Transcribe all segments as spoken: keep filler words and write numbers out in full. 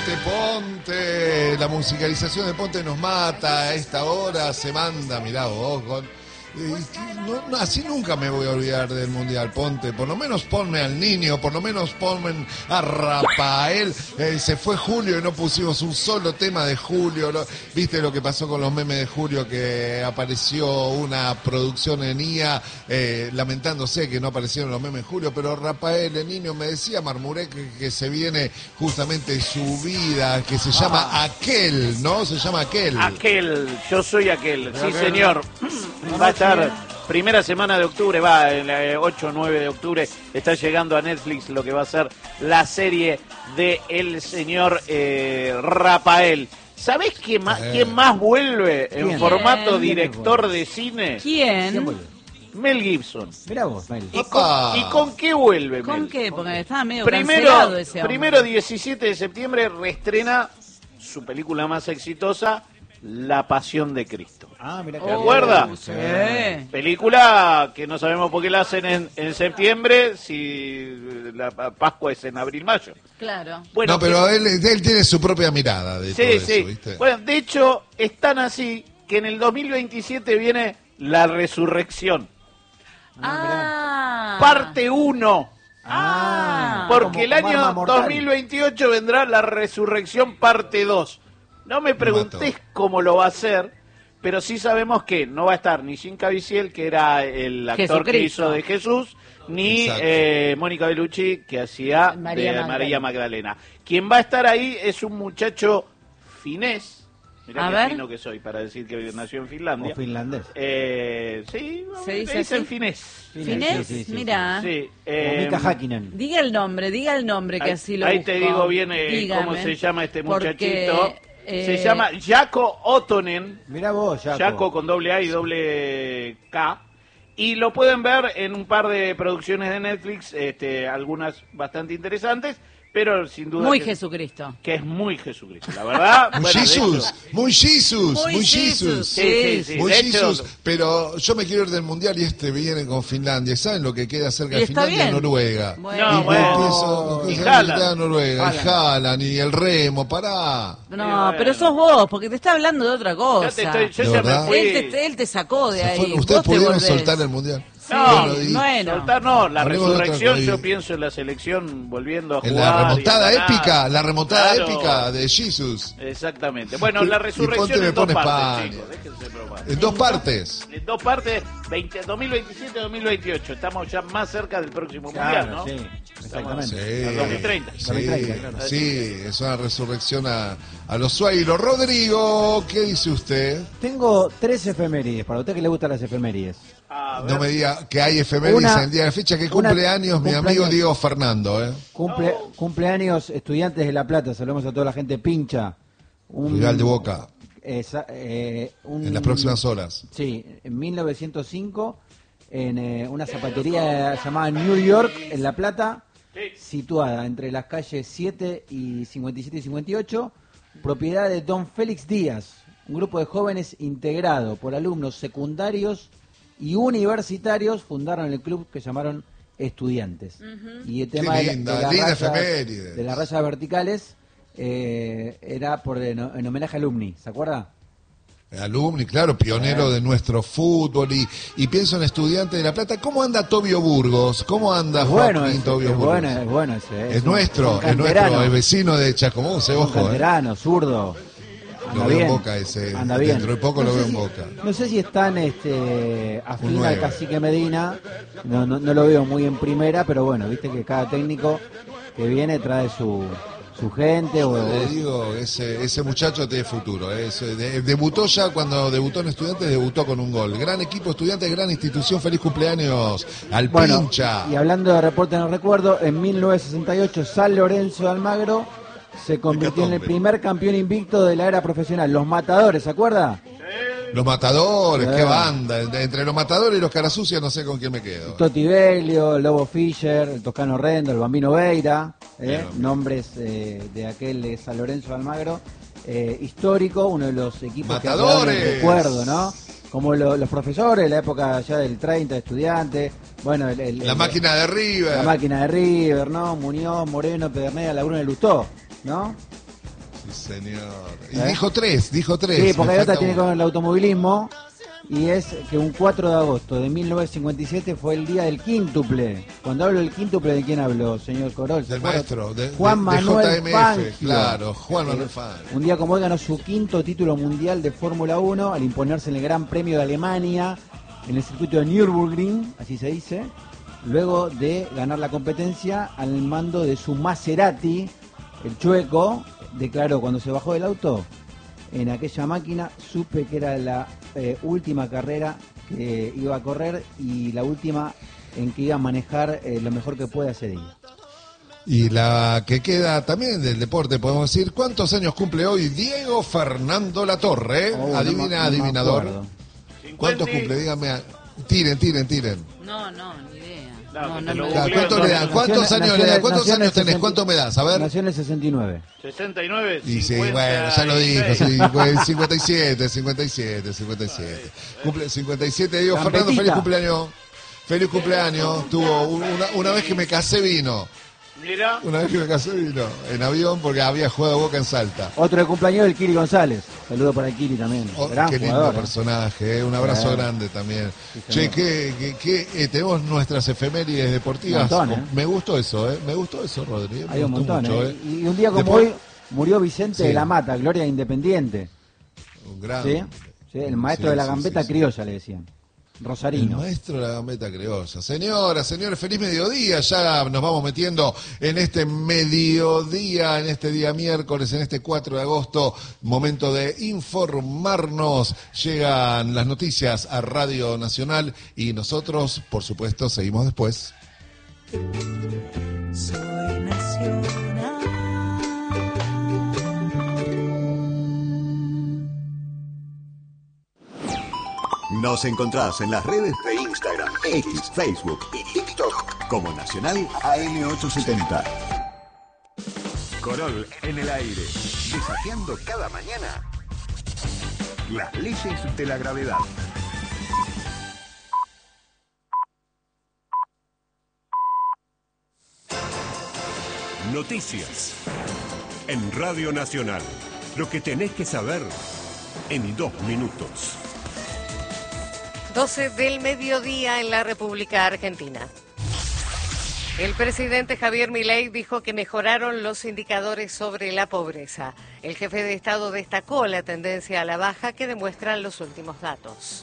Ponte, Ponte, la musicalización de Ponte nos mata, a esta hora se manda, mirá vos, con... No, no, así nunca me voy a olvidar del Mundial. Ponte, por lo menos ponme al niño, por lo menos ponme a Rafael. Eh, se fue Julio y no pusimos un solo tema de Julio, ¿no? Viste lo que pasó con los memes de Julio, que apareció una producción en I A eh, lamentándose que no aparecieron los memes de Julio, pero Rafael, el niño, me decía Marmuré que, que se viene justamente su vida, que se llama ah. Aquel, ¿no? Se llama Aquel. Aquel, yo soy aquel, sí señor. Va a estar primera semana de octubre, va, el ocho o nueve de octubre, está llegando a Netflix lo que va a ser la serie de el señor eh, Rafael. ¿Sabés quién más, eh. quién más vuelve en ¿Quién? formato ¿Quién? director de cine? ¿Quién? Mel Gibson. Mirá vos, Mel. ¿Y con, ¿Y con qué vuelve, ¿Con Mel? qué? Porque estaba medio primero, cancelado ese hombre. Primero, diecisiete de septiembre, reestrena su película más exitosa, La Pasión de Cristo. Ah, mira, ¿te acuerdas? Sí. Película que no sabemos por qué la hacen en, en septiembre si la Pascua es en abril-mayo. Claro. Bueno, no, pero que... él, él tiene su propia mirada de sí, todo sí. eso, ¿viste? Bueno, de hecho, es tan así que en el dos mil veintisiete viene La Resurrección. Ah. Parte uno. Ah. Porque el año dos mil veintiocho vendrá La Resurrección parte dos. No me preguntés cómo lo va a hacer, pero sí sabemos que no va a estar ni Jim Caviezel, que era el actor que hizo de Jesús, ni eh, Mónica Bellucci, que hacía María de Magdalena. María Magdalena. Quien va a estar ahí es un muchacho finés. Mirá a qué ver. fino que soy para decir que nació en Finlandia. O finlandés. Eh, sí, se dice dicen finés. ¿Finés? Sí, sí, sí, Mira. Sí, eh, Mika Häkkinen. Diga el nombre, diga el nombre que ahí, así lo Ahí busco. te digo bien eh, Dígame, cómo se llama este porque, muchachito. Eh... Se llama Jaakko Ottonen. Mirá vos, Jaakko. Jaakko con doble A y doble K. Y lo pueden ver en un par de producciones de Netflix, este, algunas bastante interesantes, pero sin duda muy que, Jesucristo. Que es muy Jesucristo, la verdad. Muy bueno, Jesús, hecho, muy Jesús, muy muy Jesús. Jesús. Sí, sí, sí. Muy de Jesús, hecho, pero yo me quiero ir del Mundial y este viene con Finlandia. ¿Saben lo que queda cerca y de está Finlandia? bien. Noruega. Bueno, y bueno. empiezo, Y empiezo Haaland. a Noruega, Haaland. y Haaland, y el remo, pará. No, Sí, bueno. pero sos vos, porque te está hablando de otra cosa. ya te estoy, yo ¿De ya verdad? me fui. Él te, él te sacó de Se ahí. fue- vos Ustedes te pudieron volvés. soltar el Mundial. No, Bueno, y- bueno. Soltar no, la Hablemos de otra resurrección cosa. yo pienso en la selección volviendo a En jugar. la remontada y a ganar. épica, la remontada Claro. épica de Jesus. Exactamente. Bueno, la Y resurrección Ponte me en dos pone partes, España. chicos. Déjense probar. En dos partes. En dos partes, veinte, dos mil veintisiete dos mil veintiocho. Estamos ya más cerca del próximo mundial, Claro, ¿no? sí, exactamente. Sí, Al dos mil treinta. sí, dos mil treinta, claro. sí, es una resurrección a, a los suailos. Rodrigo, ¿qué dice usted? Tengo tres efemérides, para usted que le gustan las efemérides. A ver. No me diga que hay efemérides Una- en el día de la fecha, que una- cumple años mi amigo cumpleaños. Diego Fernando, ¿eh? Cumple, cumpleaños Estudiantes de La Plata, saludamos a toda la gente pincha. Un, Rival de Boca, esa- eh, un- en las próximas horas. Sí, en mil novecientos cinco, en eh, una zapatería llamada New York, en La Plata, situada entre las calles siete y cincuenta y siete y cincuenta y ocho, propiedad de don Félix Díaz, un grupo de jóvenes integrado por alumnos secundarios y universitarios, fundaron el club que llamaron Estudiantes. Y el tema Qué de la- linda, de, las linda rayas, efeméride. de las rayas verticales eh, era por en, en homenaje a Alumni, ¿se acuerda? Alumni, claro, pionero de nuestro fútbol. Y, y pienso en Estudiantes de La Plata. ¿Cómo anda Tobio Burgos? ¿Cómo anda Es bueno, Joaquín ese, Tobio es Burgos? bueno, es bueno ese. eh. Es Es un- nuestro, un es canterano, nuestro, el vecino de Chascomús, un ojo, ¿eh? canterano, zurdo. Lo Anda veo en bien, Boca ese, anda bien. dentro de poco lo sé veo en si- Boca. No sé si están este, Un afín nueve. al cacique Medina, no, no, no lo veo muy en primera, pero bueno, viste que cada técnico que viene trae su, su gente. O, Le digo, ese, ese muchacho tiene futuro. ¿eh? Ese, de- debutó ya cuando debutó en Estudiantes, debutó con un gol. Gran equipo Estudiantes, gran institución. Feliz cumpleaños al Bueno, pincha. y hablando de reporte no recuerdo, en mil novecientos sesenta y ocho San Lorenzo de Almagro se convirtió en el Hecatombe. primer campeón invicto de la era profesional. Los Matadores, ¿se acuerda? Los Matadores, Eh. qué banda. Entre los Matadores y los Carasucias no sé con quién me quedo. Totti Belio, el Lobo Fischer, el Toscano Rendo, el Bambino Veira, eh, Bien. nombres eh, de aquel de San Lorenzo de Almagro, eh, histórico, uno de los equipos ¡Matadores! que recuerdo, ¿no? Como lo- los profesores, la época ya del treinta, de estudiantes, bueno, el, el- La el- máquina de River. la máquina de River, ¿no? Muñoz, Moreno, Pedernera, Laguna de Lustó, ¿no? Sí, señor. Y ¿Eh? dijo tres, dijo tres. Sí, porque la otra tiene que ver con el automovilismo. Y es que un cuatro de agosto de mil novecientos cincuenta y siete fue el día del quíntuple. Cuando hablo del quíntuple, ¿de quién hablo, señor Corol? Del maestro, de, Juan de, Manuel de J M F, Fangio. Claro, Juan Manuel Fangio. Un día como hoy ganó su quinto título mundial de Fórmula uno al imponerse en el Gran Premio de Alemania, en el circuito de Nürburgring, así se dice, luego de ganar la competencia al mando de su Maserati. El chueco declaró cuando se bajó del auto: en aquella máquina supe que era la eh, última carrera que iba a correr y la última en que iba a manejar eh, lo mejor que puede ese día. Y la que queda también del deporte, podemos decir, ¿cuántos años cumple hoy Diego Fernando Latorre? Oh, Adivina, no, no adivinador. ¿Cuántos cumple? Díganme. Tiren, tiren, tiren. No, no, ni idea. No, no, no, claro, ¿cuánto le dan? ¿Cuántos años le dan? ¿Cuántos años tenés? ¿Cuánto me das? A ver. Nació en el sesenta y nueve. sesenta y nueve, y sí, bueno, ya lo dijo, sí, pues, cincuenta y siete, cincuenta y siete, cincuenta y siete. Cumple cincuenta y siete, Diego Fernando, feliz cumpleaños. Feliz cumpleaños. Tuvo una, una vez que me casé vino. Mira. Una vez que me casé vino en avión porque había jugado Boca en Salta. Otro de cumpleaños del Kiri González. Saludo para el Kiri también. Oh, Gran qué lindo jugador, personaje, eh. Un abrazo eh. grande también. Sí, che, que, que, que eh, tenemos nuestras efemérides deportivas. Un montón, eh. Me gustó eso, ¿eh? Me gustó eso, Rodri. Hay un montón, mucho, eh. Y un día como Después... hoy murió Vicente sí. de la Mata, Gloria de Independiente. Un gran... ¿Sí? ¿Sí? El maestro sí, de la gambeta sí, sí, criolla, le decían. Rosarino. El maestro de la gambeta criolla. Señoras, señores, feliz mediodía. Ya nos vamos metiendo en este mediodía, en este día miércoles, en este cuatro de agosto. Momento de informarnos. Llegan las noticias a Radio Nacional y nosotros, por supuesto, seguimos después. Soy nacional. Nos encontrás en las redes de Instagram, X, Facebook y TikTok como Nacional A M ochocientos setenta. Corol en el aire, desafiando cada mañana las leyes de la gravedad. Noticias en Radio Nacional. Lo que tenés que saber en dos minutos. doce del mediodía en la República Argentina. El presidente Javier Milei dijo que mejoraron los indicadores sobre la pobreza. El jefe de Estado destacó la tendencia a la baja que demuestran los últimos datos.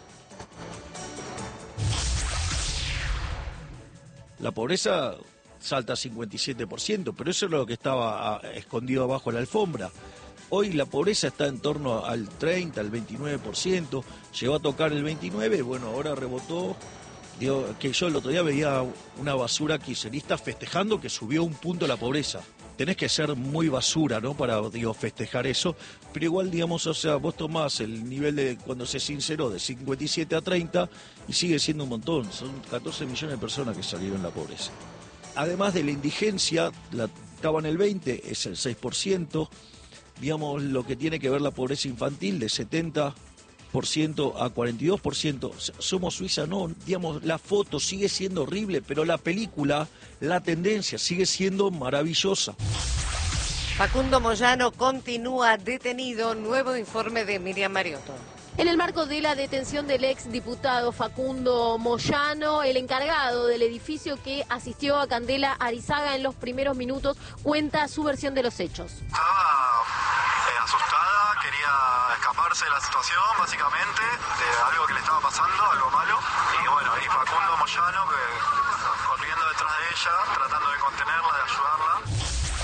La pobreza salta a cincuenta y siete por ciento, pero eso es lo que estaba escondido abajo de la alfombra. Hoy la pobreza está en torno al treinta, al veintinueve por ciento, llegó a tocar el veintinueve por ciento, bueno, ahora rebotó. Digo, que yo el otro día veía una basura kirchnerista festejando que subió un punto la pobreza. Tenés que ser muy basura, ¿no?, para, digo, festejar eso, pero igual, digamos, o sea, vos tomás el nivel de cuando se sinceró de cincuenta y siete a treinta y sigue siendo un montón, son catorce millones de personas que salieron de la pobreza. Además de la indigencia, la, estaba en el veinte, es el seis por ciento. Digamos, lo que tiene que ver la pobreza infantil de setenta por ciento a cuarenta y dos por ciento. Somos Suiza, no, digamos, la foto sigue siendo horrible, pero la película, la tendencia sigue siendo maravillosa. Facundo Moyano continúa detenido, nuevo informe de Miriam Mariotto. En el marco de la detención del ex diputado Facundo Moyano, el encargado del edificio que asistió a Candela Arizaga en los primeros minutos cuenta su versión de los hechos. Estaba eh, asustada, quería escaparse de la situación, básicamente, de algo que le estaba pasando, algo malo. Y bueno, y Facundo Moyano que, corriendo detrás de ella, tratando de contenerla, de ayudarla.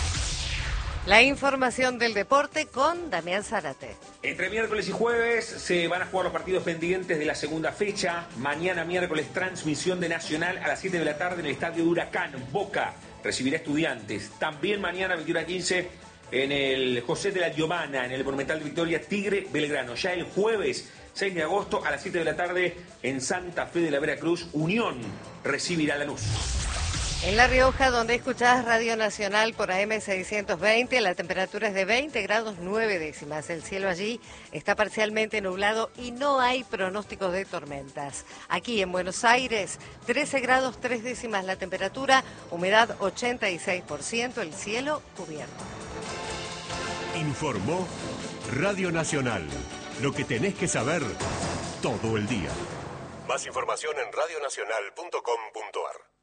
La información del deporte con Damián Zárate. Entre miércoles y jueves se van a jugar los partidos pendientes de la segunda fecha. Mañana miércoles transmisión de Nacional a las siete de la tarde en el Estadio de Huracán. Boca recibirá Estudiantes. También mañana veintiuno a quince en el José de la Giovana, en el Monumental de Victoria, Tigre Belgrano. Ya el jueves seis de agosto a las siete de la tarde en Santa Fe de la Veracruz, Unión recibirá a Lanús. En La Rioja, donde escuchás Radio Nacional por A M seiscientos veinte, la temperatura es de veinte grados nueve décimas. El cielo allí está parcialmente nublado y no hay pronósticos de tormentas. Aquí en Buenos Aires, trece grados tres décimas la temperatura, humedad ochenta y seis por ciento, el cielo cubierto. Informó Radio Nacional. Lo que tenés que saber todo el día. Más información en radio nacional punto com punto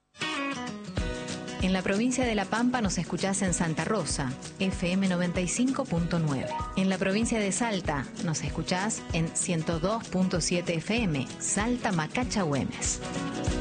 ar. En la provincia de La Pampa nos escuchás en Santa Rosa, F M noventa y cinco punto nueve. En la provincia de Salta nos escuchás en ciento dos punto siete F M, Salta Macacha Güemes.